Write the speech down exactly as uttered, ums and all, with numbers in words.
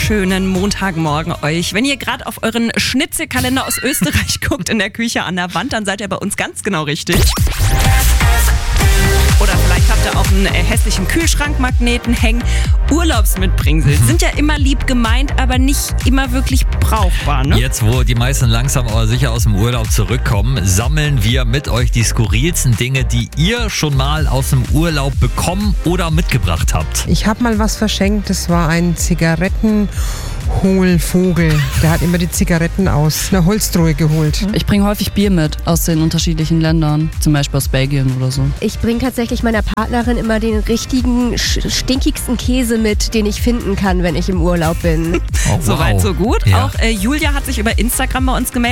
wunderschönen Montagmorgen euch. Wenn ihr gerade auf euren Schnitzelkalender aus Österreich guckt in der Küche an der Wand, dann seid ihr bei uns ganz genau richtig. Oder vielleicht habt ihr auch einen äh, hässlichen Kühlschrankmagneten hängen. Urlaubsmitbringsel sind ja immer lieb gemeint, aber nicht immer wirklich brauchbar, ne? Jetzt, wo die meisten langsam aber sicher aus dem Urlaub zurückkommen, sammeln wir mit euch die skurrilsten Dinge, die ihr schon mal aus dem Urlaub bekommen oder mitgebracht habt. Ich habe mal was verschenkt, das war ein Zigarettenholvogel. Der hat immer die Zigaretten aus einer Holztruhe geholt. Ich bringe häufig Bier mit aus den unterschiedlichen Ländern, zum Beispiel aus Belgien oder so. Ich bringe tatsächlich meiner Partnerin immer den richtigen, stinkigsten Käse mit, den ich finden kann, wenn ich im Urlaub bin. Oh, wow. Soweit, so gut. Ja. Auch äh, Julia hat sich über Instagram bei uns gemeldet.